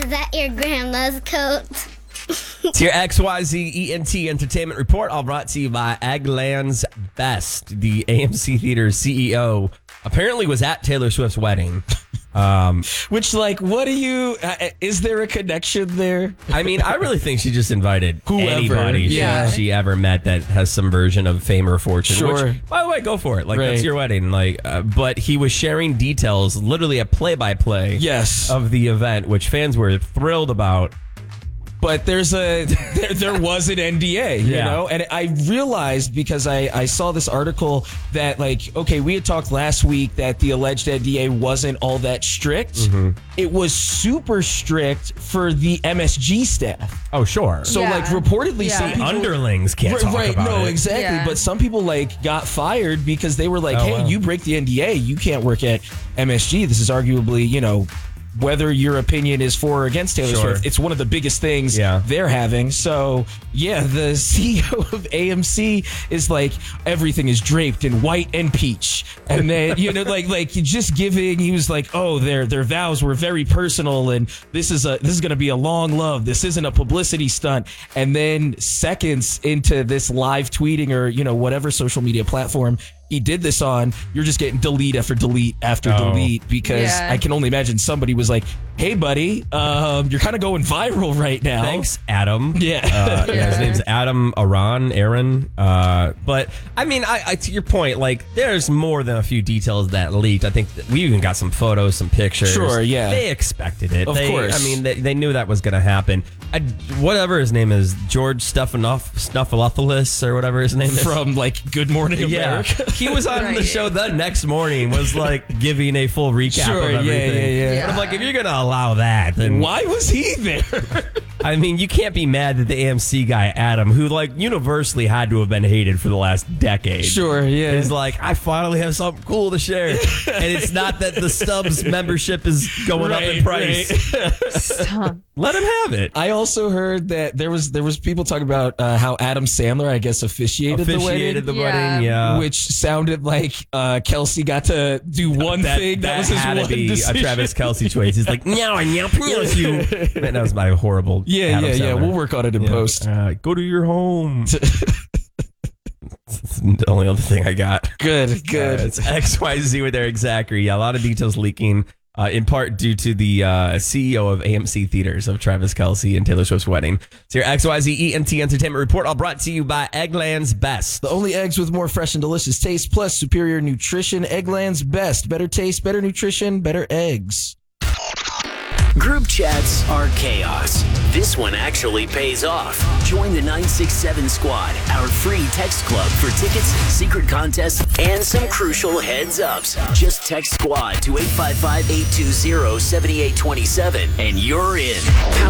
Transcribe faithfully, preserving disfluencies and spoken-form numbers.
Is that your grandma's coat? It's your X Y Z E N T Entertainment Report, all brought to you by Eggland's Best. The A M C Theater C E O apparently was at Taylor Swift's wedding. Um, Which, like, what do you, uh, is there a connection there? I mean, I really think she just invited Whoever, anybody yeah. she, she ever met that has some version of fame or fortune. Sure. Which, by the way, go for it. Like, Right. that's your wedding. Like, uh, but he was sharing details, literally a play-by-play Yes. of the event, which fans were thrilled about. But there's a there, there was an N D A, you Yeah. know, and I realized because I, I saw this article that, like, okay, we had talked last week that the alleged N D A wasn't all that strict. Mm-hmm. It was super strict for the M S G staff. Oh, sure. So, Yeah. like, reportedly, Yeah. some people, Underlings can't right, talk right, about no, it. exactly. Yeah. But some people, like, got fired because they were like, Oh, hey, wow. you break the N D A, you can't work at M S G. This is arguably, you know, whether your opinion is for or against Taylor Sure. Swift, it's one of the biggest things Yeah. they're having. So, yeah, the C E O of A M C is like, everything is draped in white and peach. And then, you know, like, like just giving, he was like, oh, their their vows were very personal, and this is a this is going to be a long love. This isn't a publicity stunt. And then seconds into this live tweeting or, you know, whatever social media platform he did this on, you're just getting delete after delete after Oh. delete because Yeah. I can only imagine somebody was like, hey, buddy, um, you're kind of going viral right now. Thanks, Adam. Yeah. Uh, yeah. His Yeah. name's Adam Aron, Aaron. Uh, but I mean, I, I to your point, like, there's more than a few details that leaked. I think that we even got some photos, some pictures. Sure, yeah. They expected it. Of They- course. I mean, they, they knew that was going to happen. I, whatever his name is, George Stephanopoulos Snuffleupagus or whatever his name is. From like Good Morning Yeah, America. he was on the Right. show the next morning, was like giving a full recap Sure, of yeah, everything. yeah, yeah. But I'm like, if you're gonna allow that, then Why was he there? I mean, you can't be mad that the A M C guy, Adam, who like universally had to have been hated for the last decade. Sure, yeah. Is like, I finally have something cool to share. And it's not that the Stubbs membership is going up in Right, price. Stop. Let him have it. I also heard that there was there was people talking about uh, how Adam Sandler, I guess, officiated, Officiated the the Yeah. wedding, yeah. wedding, which sounded like uh, Kelsey got to do one that, thing. That, that was his had one to be decision. a Travis Kelce choice. He's like, no, I now pronounce you. Man, that was my horrible. Yeah, Adam yeah, yeah. Sandler. We'll work on it in Yeah. post. Uh, go to your home. It's the only other thing I got. Good, good. Uh, it's X Y Z with Eric Zachary. Yeah, a lot of details leaking, uh, in part due to the uh, C E O of A M C Theaters of Travis Kelce and Taylor Swift's wedding. It's your X Y Z E N T Entertainment Report, all brought to you by Eggland's Best. The only eggs with more fresh and delicious taste, plus superior nutrition. Eggland's Best. Better taste, better nutrition, better eggs. Group chats are chaos. This one actually pays off. Join the nine six seven Squad, our free text club for tickets, secret contests, and some crucial heads ups. Just text Squad to eight five five, eight two zero, seven eight two seven and you're in.